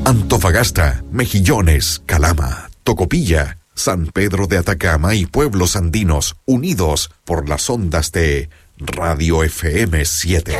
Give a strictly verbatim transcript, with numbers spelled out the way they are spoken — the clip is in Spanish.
Antofagasta, Mejillones, Calama, Tocopilla, San Pedro de Atacama y pueblos andinos unidos por las ondas de Radio F M siete.